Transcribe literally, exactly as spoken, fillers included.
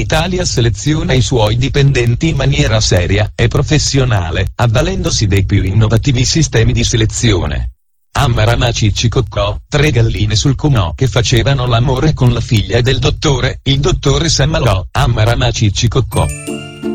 l'Italia seleziona i suoi dipendenti in maniera seria e professionale, avvalendosi dei più innovativi sistemi di selezione. Amarana Ciccicoccò, tre galline sul comò che facevano l'amore con la figlia del dottore, il dottore Sammalò, Amarana Ciccicoccò.